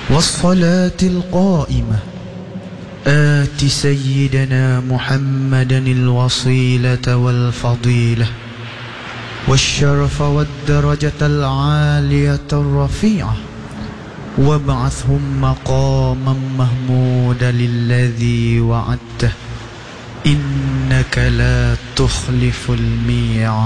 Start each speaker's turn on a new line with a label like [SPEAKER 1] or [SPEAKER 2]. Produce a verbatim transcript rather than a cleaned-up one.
[SPEAKER 1] والصلاة القائمة آت سيدنا محمدا الوصيلة والفضيلة والشرف والدرجة العالية الرفيعة وابعثهم مقاما محمودا الذي وعدته إنك لا تخلف الميعاد.